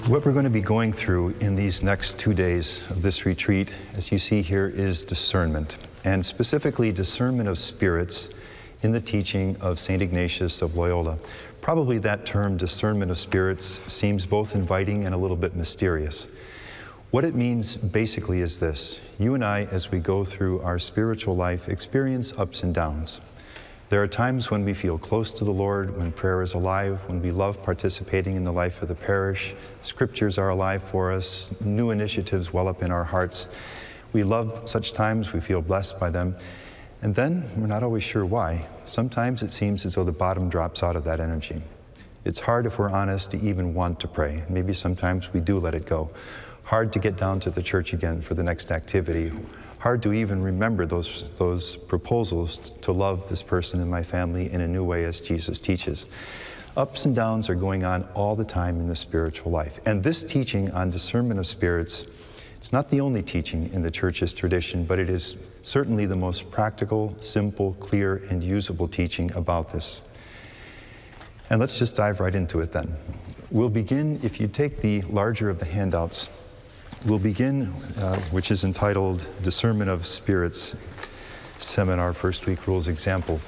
What we're going to be going through in these next 2 days of this retreat, as you see here, is discernment, and specifically discernment of spirits in the teaching of St. Ignatius of Loyola. Probably that term, discernment of spirits, seems both inviting and a little bit mysterious. What it means basically is this: you and I, as we go through our spiritual life, experience ups and downs. There are times when we feel close to the Lord, when prayer is alive, when we love participating in the life of the parish, scriptures are alive for us, new initiatives well up in our hearts. We love such times, we feel blessed by them, and then we're not always sure why. Sometimes it seems as though the bottom drops out of that energy. It's hard, if we're honest, to even want to pray. Maybe sometimes we do let it go. Hard to get down to the church again for the next activity. Hard to even remember those proposals to love this person in my family in a new way as Jesus teaches. Ups and downs are going on all the time in the spiritual life. And this teaching on discernment of spirits, it's not the only teaching in the church's tradition, but it is certainly the most practical, simple, clear, and usable teaching about this. And let's just dive right into it then. We'll begin, if you take the larger of the handouts, we'll begin, which is entitled Discernment of Spirits Seminar, First Week Rules Example.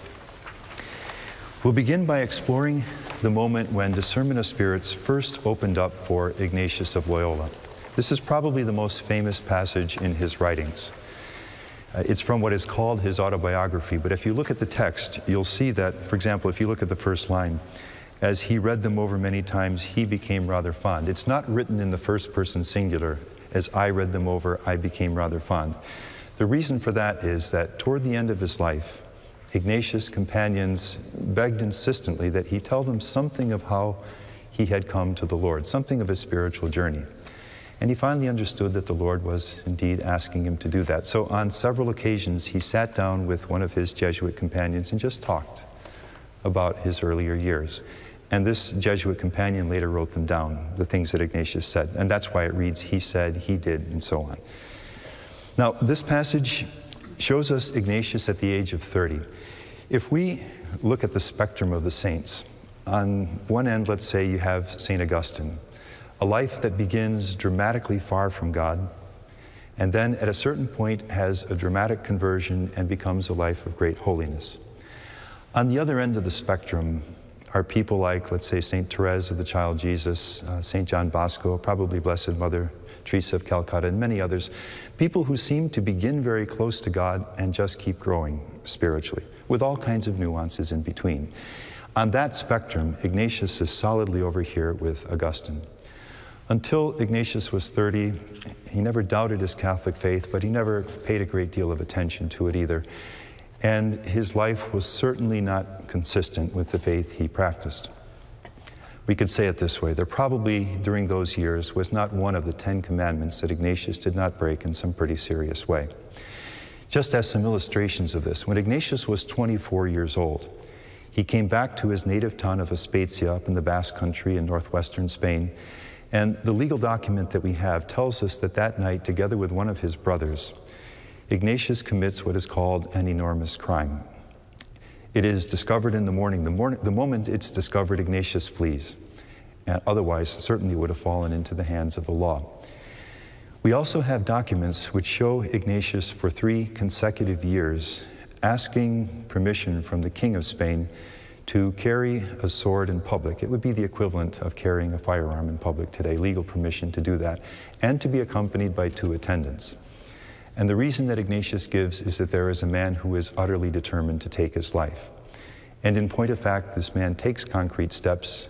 We'll begin by exploring the moment when discernment of spirits first opened up for Ignatius of Loyola. This is probably the most famous passage in his writings. It's from what is called his autobiography, but if you look at the text, you'll see that, for example, if you look at the first line, as he read them over many times, he became rather fond. It's not written in the first person singular. As I read them over, I became rather fond. The reason for that is that toward the end of his life, Ignatius' companions begged insistently that he tell them something of how he had come to the Lord, something of his spiritual journey. And he finally understood that the Lord was indeed asking him to do that. So on several occasions, he sat down with one of his Jesuit companions and just talked about his earlier years. And this Jesuit companion later wrote them down, the things that Ignatius said. And that's why it reads, he said, he did, and so on. Now, this passage shows us Ignatius at the age of 30. If we look at the spectrum of the saints, on one end, let's say you have St. Augustine, a life that begins dramatically far from God, and then at a certain point has a dramatic conversion and becomes a life of great holiness. On the other end of the spectrum are people like, let's say, St. Therese of the Child Jesus, St. John Bosco, probably Blessed Mother Teresa of Calcutta, and many others, people who seem to begin very close to God and just keep growing spiritually, with all kinds of nuances in between. On that spectrum, Ignatius is solidly over here with Augustine. Until Ignatius was 30, he never doubted his Catholic faith, but he never paid a great deal of attention to it either. And his life was certainly not consistent with the faith he practiced. We could say it this way: there probably, during those years, was not one of the 10 commandments that Ignatius did not break in some pretty serious way. Just as some illustrations of this, when Ignatius was 24 years old, he came back to his native town of Aspatia up in the Basque Country in northwestern Spain, and the legal document that we have tells us that that night, together with one of his brothers, Ignatius commits what is called an enormous crime. It is discovered in the morning. The moment it's discovered, Ignatius flees, and otherwise certainly would have fallen into the hands of the law. We also have documents which show Ignatius for 3 consecutive years asking permission from the King of Spain to carry a sword in public. It would be the equivalent of carrying a firearm in public today, legal permission to do that, and to be accompanied by 2 attendants. And the reason that Ignatius gives is that there is a man who is utterly determined to take his life. And in point of fact, this man takes concrete steps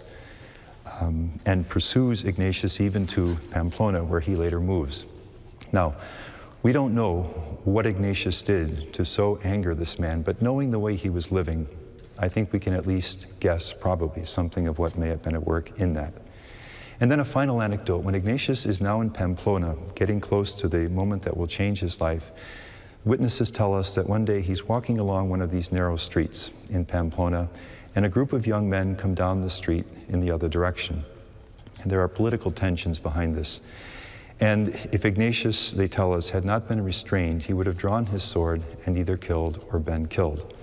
and pursues Ignatius even to Pamplona, where he later moves. Now, we don't know what Ignatius did to so anger this man, but knowing the way he was living, I think we can at least guess probably something of what may have been at work in that. And then a final anecdote. When Ignatius is now in Pamplona, getting close to the moment that will change his life, witnesses tell us that one day he's walking along one of these narrow streets in Pamplona, and a group of young men come down the street in the other direction. And there are political tensions behind this. And if Ignatius, they tell us, had not been restrained, he would have drawn his sword and either killed or been killed.